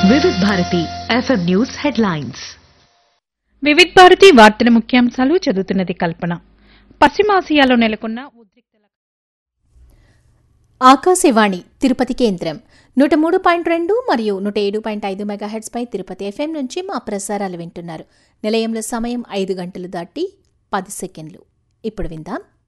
వివిధ Bharati FM news headlines. వివిధ భారతి వార్తల ముఖ్యాంశాలు చదువుతున్నది కల్పన. పశ్చిమాసియాలో నెలకొన్న ఉద్రిక్తల ఆకాశవాణి తిరుపతి కేంద్రం 103.2 మరియు 107.5 మెగాహెర్ట్జ్ పై తిరుపతి ఎఫ్ఎం నుంచి మా ప్రసారాలు వింటున్నారు. నిలయంలో సమయం 5 గంటలు దాటి 10 సెకండ్లు. ఇప్పుడు విందాం